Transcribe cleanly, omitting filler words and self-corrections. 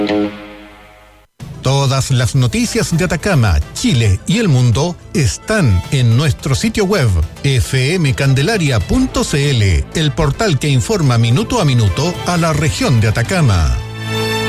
Todas las noticias de Atacama, Chile y el mundo están en nuestro sitio web fmcandelaria.cl, el portal que informa minuto a minuto a la región de Atacama.